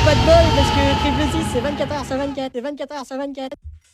pas de bol parce que triple 6 c'est 24h sur 24 et 24h sur 24.